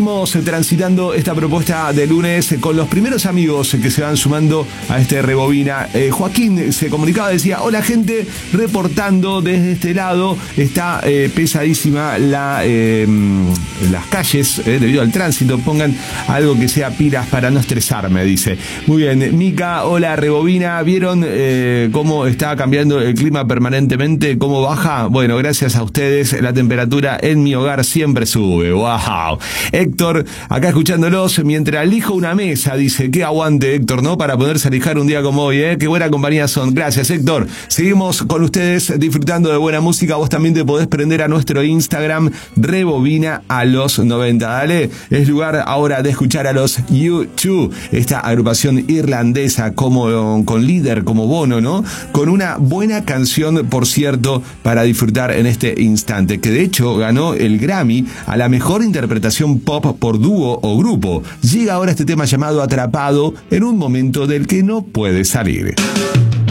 seguimos transitando esta propuesta de lunes con los primeros amigos que se van sumando a este Rebobina. Joaquín se comunicaba, decía: hola gente, reportando desde este lado. Está pesadísima las calles debido al tránsito. Pongan algo que sea pilas para no estresarme, dice. Muy bien, Mica, hola Rebobina. ¿Vieron cómo está cambiando el clima permanentemente? ¿Cómo baja? Bueno, gracias a ustedes la temperatura en mi hogar siempre sube. ¡Wow! Héctor, acá escuchándolos mientras elijo una mesa, dice. Qué aguante, Héctor, ¿no? Para poderse alijar un día como hoy, ¿eh? Qué buena compañía son. Gracias, Héctor. Seguimos con ustedes disfrutando de buena música. Vos también te podés prender a nuestro Instagram, Rebobina a los 90. Dale, es lugar ahora de escuchar a los U2, esta agrupación irlandesa con líder como Bono, ¿no? Con una buena canción, por cierto, para disfrutar en este instante, que de hecho ganó el Grammy a la mejor interpretación pop por dúo o grupo. Llega ahora este tema llamado Atrapado, en un momento del que no puede salir.